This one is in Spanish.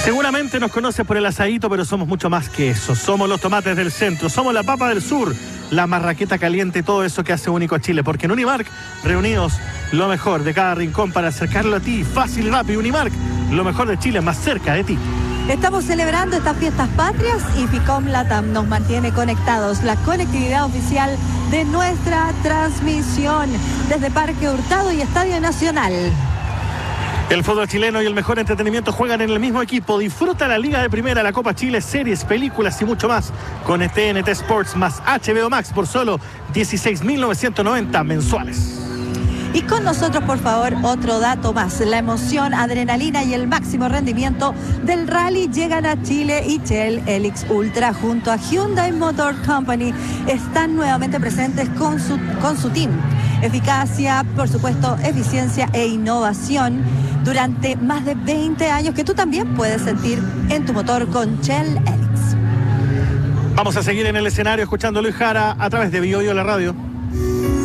Seguramente nos conoces por el asadito, pero somos mucho más que eso. Somos los tomates del centro, somos la papa del sur, la marraqueta caliente, todo eso que hace único a Chile. Porque en Unimark, reunidos lo mejor de cada rincón para acercarlo a ti, fácil y rápido. Unimark, lo mejor de Chile, más cerca de ti. Estamos celebrando estas fiestas patrias y Ficom Latam nos mantiene conectados. La conectividad oficial de nuestra transmisión desde Parque Hurtado y Estadio Nacional. El fútbol chileno y el mejor entretenimiento juegan en el mismo equipo. Disfruta la Liga de Primera, la Copa Chile, series, películas y mucho más con TNT Sports más HBO Max por solo 16.990 mensuales. Y con nosotros, por favor, otro dato más. La emoción, adrenalina y el máximo rendimiento del rally llegan a Chile y Shell Helix Ultra junto a Hyundai Motor Company están nuevamente presentes con su team. Eficacia, por supuesto, eficiencia e innovación durante más de 20 años que tú también puedes sentir en tu motor con Shell Helix. Vamos a seguir en el escenario escuchando a Luis Jara a través de BioBio la radio.